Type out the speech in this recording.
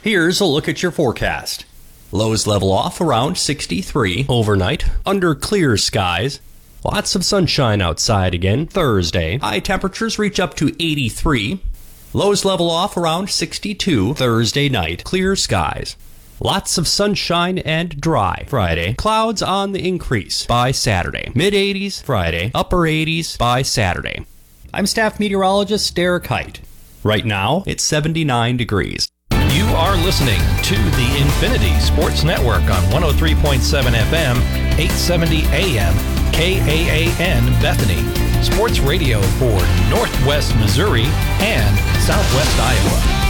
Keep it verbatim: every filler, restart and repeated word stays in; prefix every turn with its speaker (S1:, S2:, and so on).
S1: Here's a look at your forecast. Lows level off around sixty-three overnight, under clear skies. Lots of sunshine outside again Thursday. High temperatures reach up to eighty-three. Lows level off around sixty-two Thursday night, clear skies. Lots of sunshine and dry Friday. Clouds on the increase by Saturday. mid eighties Friday, upper eighties by Saturday. I'm staff meteorologist Derek Height. Right now, it's seventy-nine degrees.
S2: You are listening to the Infinity Sports Network on one oh three point seven F M, eight seventy A M, K A A N Bethany. Sports radio for Northwest Missouri and Southwest Iowa.